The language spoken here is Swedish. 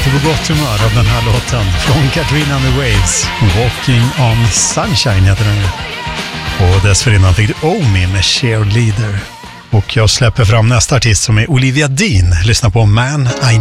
alltid på gott humör av den här låten. Från Katrina and the Waves. Walking on Sunshine heter den. Och dessförinnan fick du Omi med Cheerleader. Och jag släpper fram nästa artist som är Olivia Dean. Lyssna på Man I